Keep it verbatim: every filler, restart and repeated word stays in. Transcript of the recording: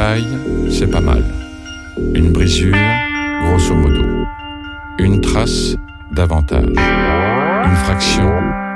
entaille, c'est pas mal. Une brisure, grosso modo. Une trace, davantage. Une fraction,